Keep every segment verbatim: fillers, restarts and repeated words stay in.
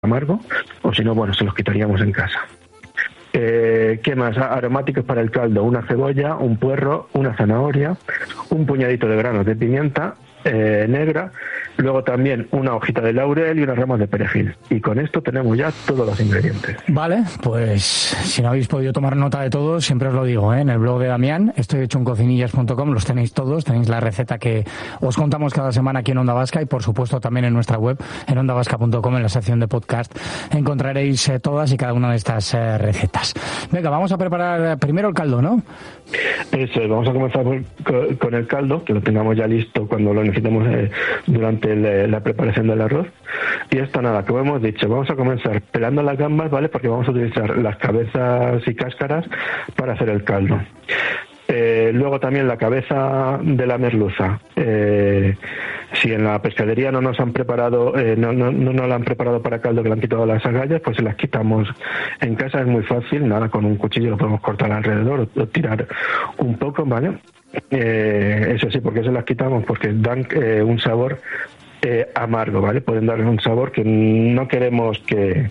amargo, o si no, bueno, se los quitaríamos en casa. Eh, ¿Qué más? Aromáticos para el caldo: una cebolla, un puerro, una zanahoria, un puñadito de granos de pimienta eh, negra, luego también una hojita de laurel y unas ramas de perejil. Y con esto tenemos ya todos los ingredientes. Vale, pues si no habéis podido tomar nota de todo, siempre os lo digo, ¿eh? En el blog de Damián, estoy hecho en cocinillas punto com, los tenéis todos, tenéis la receta que os contamos cada semana aquí en Onda Vasca y por supuesto también en nuestra web, en onda vasca punto com, en la sección de podcast, encontraréis eh, todas y cada una de estas eh, recetas. Venga, vamos a preparar primero el caldo, ¿no? Eso es, vamos a comenzar con, con el caldo, que lo tengamos ya listo cuando lo necesitemos eh, durante el, la preparación del arroz. Y esto nada, como hemos dicho, vamos a comenzar pelando las gambas, ¿vale? Porque vamos a utilizar las cabezas y cáscaras para hacer el caldo. Eh, luego también la cabeza de la merluza. Eh, si en la pescadería no nos han preparado, eh, no, no, no nos la han preparado para caldo, que le han quitado las agallas, pues se las quitamos en casa, es muy fácil, nada, con un cuchillo lo podemos cortar alrededor o, o tirar un poco, ¿vale? Eh, eso sí, ¿por qué se las quitamos? Porque dan eh, un sabor eh, amargo, ¿vale? Pueden darle un sabor que no queremos que,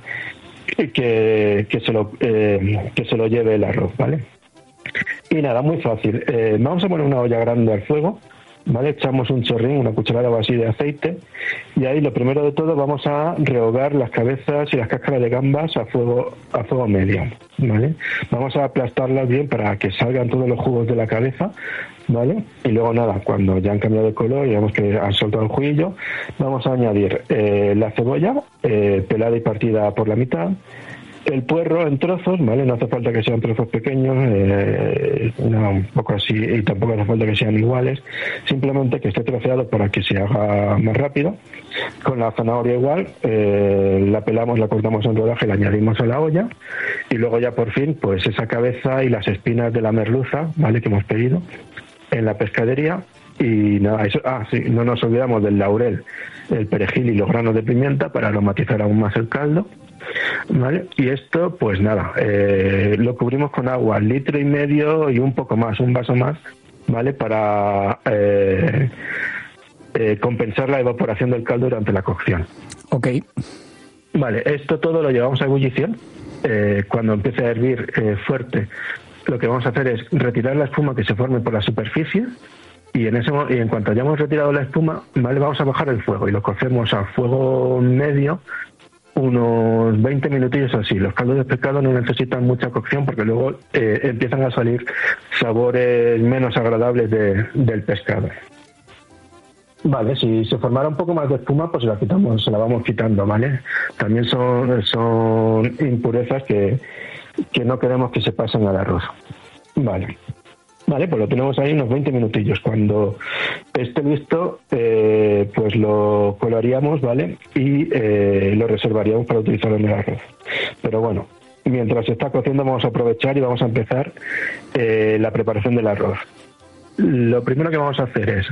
que, que, se, lo, eh, que se lo lleve el arroz, ¿vale? Y nada, muy fácil. Eh, vamos a poner una olla grande al fuego, ¿vale? Echamos un chorrín, una cucharada o así de aceite, y ahí lo primero de todo vamos a rehogar las cabezas y las cáscaras de gambas a fuego a fuego medio, ¿vale? Vamos a aplastarlas bien para que salgan todos los jugos de la cabeza, ¿vale? Y luego nada, cuando ya han cambiado de color y vemos que han soltado el juguillo, vamos a añadir eh, la cebolla eh, pelada y partida por la mitad, el puerro en trozos, ¿vale? No hace falta que sean trozos pequeños, eh, no, un poco así, y tampoco hace falta que sean iguales, simplemente que esté troceado para que se haga más rápido. Con la zanahoria igual, eh, la pelamos, la cortamos en rodaje, la añadimos a la olla, y luego ya por fin, pues esa cabeza y las espinas de la merluza, ¿vale? Que hemos pedido en la pescadería. Y nada, eso, ah, sí, no nos olvidamos del laurel, el perejil y los granos de pimienta para aromatizar aún más el caldo, ¿vale? Y esto, pues nada, eh, lo cubrimos con agua, litro y medio y un poco más, un vaso más, ¿vale? Para eh, eh, compensar la evaporación del caldo durante la cocción. Ok. Vale, esto todo lo llevamos a ebullición. Eh, cuando empiece a hervir eh, fuerte, lo que vamos a hacer es retirar la espuma que se forme por la superficie. Y en ese y en cuanto hayamos retirado la espuma, ¿vale? Vamos a bajar el fuego y lo cocemos a fuego medio unos veinte minutillos así. Los caldos de pescado no necesitan mucha cocción porque luego eh, empiezan a salir sabores menos agradables de, del pescado. Vale, si se formara un poco más de espuma, pues la quitamos, se la vamos quitando, ¿vale? También son, son impurezas que, que no queremos que se pasen al arroz. Vale. Vale, pues lo tenemos ahí unos veinte minutillos. Cuando esté listo, eh, pues lo colorearíamos, ¿vale? Y eh, lo reservaríamos para utilizarlo en el arroz. Pero bueno, mientras se está cociendo vamos a aprovechar y vamos a empezar eh, la preparación del arroz. Lo primero que vamos a hacer es...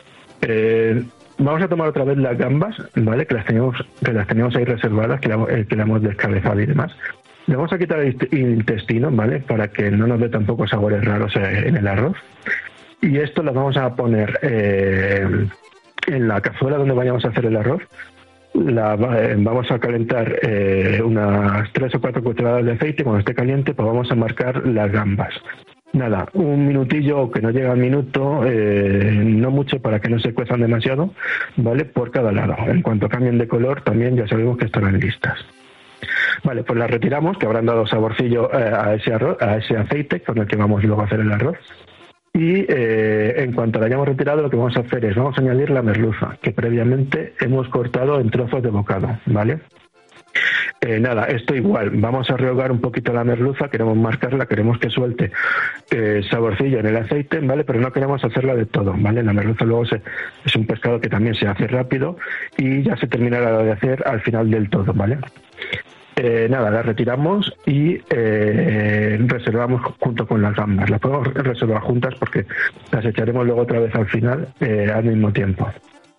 Eh, vamos a tomar otra vez las gambas, ¿vale? Que las teníamos, que las teníamos ahí reservadas, que la, eh, que la hemos descabezado y demás. Le vamos a quitar el intestino, ¿vale? Para que no nos dé tampoco sabores raros en el arroz. Y esto lo vamos a poner eh, en la cazuela donde vayamos a hacer el arroz. La, eh, vamos a calentar eh, unas tres o cuatro cucharadas de aceite. Cuando esté caliente, pues vamos a marcar las gambas. Nada, un minutillo, que no llega al minuto, eh, no mucho para que no se cuezan demasiado, ¿vale? Por cada lado. En cuanto cambien de color, también ya sabemos que estarán listas. Vale, pues las retiramos, que habrán dado saborcillo eh, a ese arroz, a ese aceite con el que vamos luego a hacer el arroz. Y eh, en cuanto la hayamos retirado, lo que vamos a hacer es, vamos a añadir la merluza, que previamente hemos cortado en trozos de bocado, ¿vale? Eh, nada, esto igual, vamos a rehogar un poquito la merluza, queremos marcarla, queremos que suelte eh, saborcillo en el aceite, ¿vale? Pero no queremos hacerla de todo, ¿vale? La merluza luego se, es un pescado que también se hace rápido y ya se terminará de hacer al final del todo, ¿vale? Eh, nada, las retiramos y eh, reservamos junto con las gambas. Las podemos reservar juntas porque las echaremos luego otra vez al final eh, al mismo tiempo.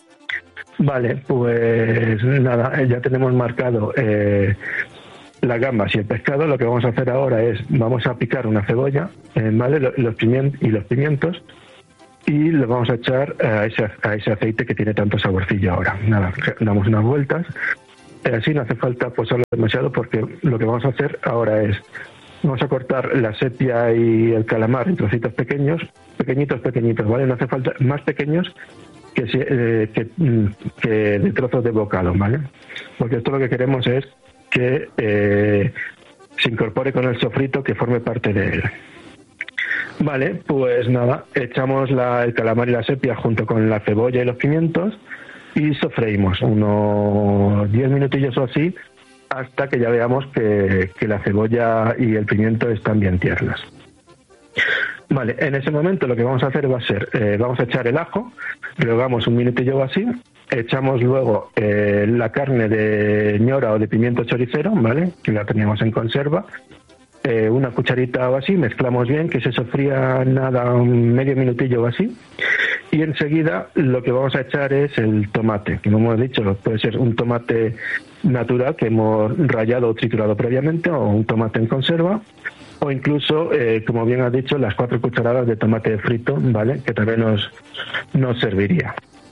Vale, pues nada, ya tenemos marcado eh, las gambas y el pescado. Lo que vamos a hacer ahora es, vamos a picar una cebolla, eh, ¿vale? Los pimientos y los pimientos y le vamos a echar a ese, a ese aceite que tiene tanto saborcillo ahora. Nada, damos unas vueltas. así, no hace falta posarlo demasiado, porque lo que vamos a hacer ahora es, vamos a cortar la sepia y el calamar en trocitos pequeños, pequeñitos, pequeñitos, ¿vale? No hace falta más pequeños que, eh, que, que de trozos de bocado, ¿vale? Porque esto lo que queremos es que eh, se incorpore con el sofrito, que forme parte de él. Vale, pues nada, echamos la, el calamar y la sepia junto con la cebolla y los pimientos y sofreímos unos diez minutillos o así, hasta que ya veamos que, que la cebolla y el pimiento están bien tiernas. Vale, en ese momento lo que vamos a hacer va a ser, eh, vamos a echar el ajo, rehogamos un minutillo o así, echamos luego eh, la carne de ñora o de pimiento choricero, ¿vale?, que la teníamos en conserva, eh, una cucharita o así, mezclamos bien, que se sofría nada, un medio minutillo o así, y enseguida lo que vamos a echar es el tomate, que como hemos dicho, puede ser un tomate natural que hemos rallado o triturado previamente, o un tomate en conserva, o incluso, eh, como bien has dicho, las cuatro cucharadas de tomate frito, ¿vale?, que también nos, nos serviría.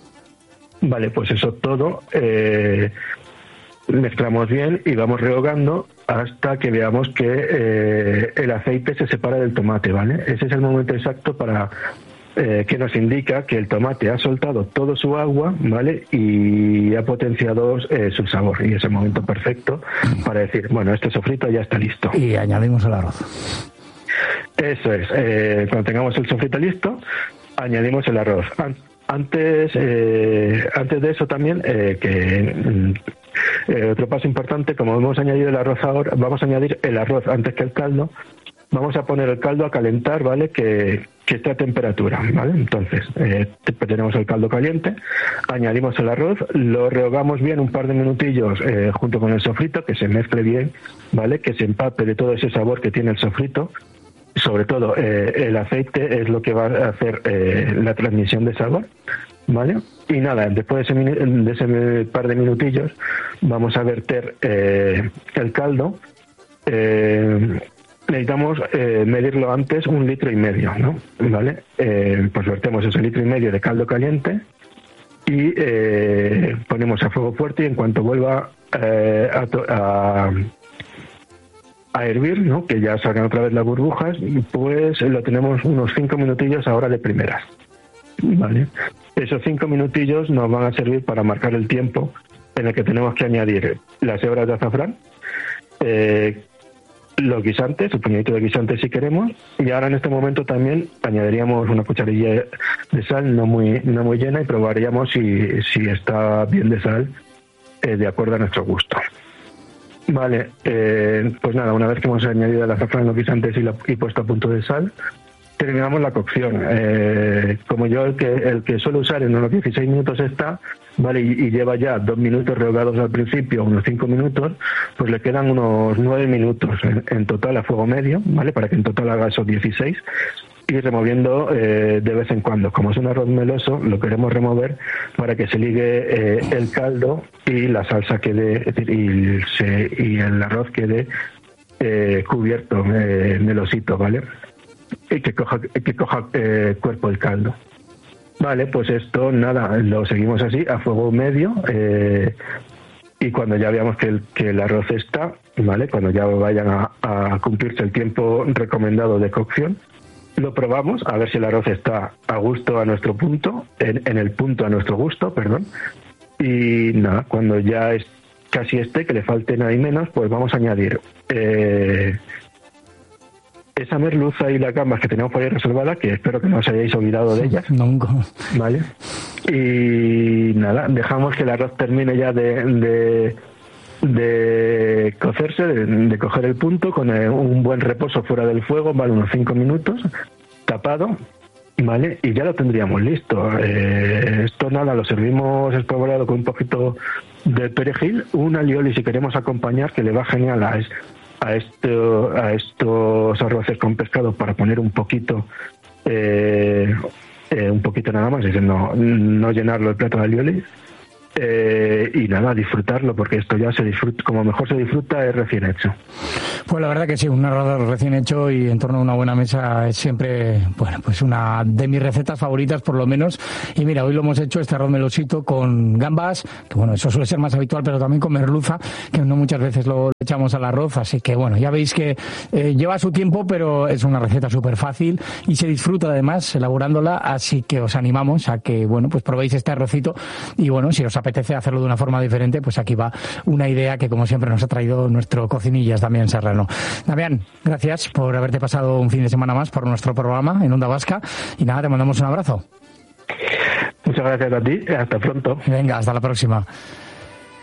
Vale, pues eso todo, eh, mezclamos bien y vamos rehogando hasta que veamos que eh, el aceite se separa del tomate, ¿vale? Ese es el momento exacto para eh, que nos indica que el tomate ha soltado todo su agua, ¿vale?, y ha potenciado eh, su sabor, y es el momento perfecto para decir, bueno, este sofrito ya está listo. Y añadimos el arroz. Eso es, eh, cuando tengamos el sofrito listo, añadimos el arroz. Antes, eh, antes de eso también, eh, que eh, otro paso importante, como hemos añadido el arroz ahora, vamos a añadir el arroz antes que el caldo. Vamos a poner el caldo a calentar, ¿vale?, que, que esté a temperatura, ¿vale? Entonces, eh, tenemos el caldo caliente, añadimos el arroz, lo rehogamos bien un par de minutillos eh, junto con el sofrito, que se mezcle bien, ¿vale?, que se empape de todo ese sabor que tiene el sofrito. Sobre todo, eh, el aceite es lo que va a hacer eh, la transmisión de sabor, ¿vale? Y nada, después de ese, de ese par de minutillos, vamos a verter eh, el caldo. Eh, necesitamos eh, medirlo antes un litro y medio, ¿no? ¿Vale? Eh, pues vertemos ese litro y medio de caldo caliente y eh, ponemos a fuego fuerte, y en cuanto vuelva eh, a... To- a a hervir, ¿no?, que ya salgan otra vez las burbujas, pues lo tenemos unos cinco minutillos ahora de primeras, ¿vale? Esos cinco minutillos nos van a servir para marcar el tiempo en el que tenemos que añadir las hebras de azafrán, eh, los guisantes, el puñadito de guisantes si queremos, y ahora en este momento también añadiríamos una cucharilla de sal, no muy no muy llena, y probaríamos si, si está bien de sal, eh, de acuerdo a nuestro gusto. Vale, eh, pues nada, una vez que hemos añadido el azafrán, los guisantes y, la, y puesto a punto de sal, terminamos la cocción. Eh, como yo el que el que suelo usar en unos dieciséis minutos está, vale, y, y lleva ya dos minutos rehogados al principio, unos cinco minutos, pues le quedan unos nueve minutos en, en total a fuego medio, vale, para que en total haga esos dieciséis. Y removiendo eh, de vez en cuando. Como es un arroz meloso, lo queremos remover para que se ligue eh, el caldo y la salsa quede, es decir, y, se, y el arroz quede eh, cubierto, eh, melosito, ¿vale? Y que coja, que coja eh, cuerpo el caldo. Vale, pues esto, nada, lo seguimos así, a fuego medio, eh, y cuando ya veamos que el, que el arroz está, ¿vale?, cuando ya vayan a, a cumplirse el tiempo recomendado de cocción, lo probamos a ver si el arroz está a gusto a nuestro punto, en, en el punto a nuestro gusto, perdón. Y nada, cuando ya es casi esté, que le falte nada y menos, pues vamos a añadir eh, esa merluza y las gambas que tenemos por ahí reservadas, que espero que no os hayáis olvidado de ellas. Nunca. Vale. Y nada, dejamos que el arroz termine ya de... de de cocerse, de, de coger el punto, con el, un buen reposo fuera del fuego, vale, unos cinco minutos, tapado, vale, y ya lo tendríamos listo. Eh, esto nada, lo servimos espolvoreado con un poquito de perejil, un alioli si queremos acompañar, que le va genial a, es, a, esto, a estos arroces con pescado, para poner un poquito, eh, eh, un poquito nada más, es decir, no, no llenarlo el plato de alioli. Eh, y nada, disfrutarlo, porque esto ya se disfruta, como mejor se disfruta es recién hecho. Pues la verdad que sí, un arroz recién hecho y en torno a una buena mesa es siempre, bueno, pues una de mis recetas favoritas por lo menos. Y mira, hoy lo hemos hecho, este arroz melosito con gambas, que bueno, eso suele ser más habitual, pero también con merluza, que no muchas veces lo echamos al arroz, así que bueno, ya veis que eh, lleva su tiempo, pero es una receta súper fácil y se disfruta además elaborándola, así que os animamos a que, bueno, pues probéis este arrocito y bueno, si os apetece hacerlo de una forma diferente, pues aquí va una idea que como siempre nos ha traído nuestro cocinillas Damián Serrano. Damián, gracias por haberte pasado un fin de semana más por nuestro programa en Onda Vasca y nada, te mandamos un abrazo. Muchas gracias a ti, hasta pronto. Venga, hasta la próxima.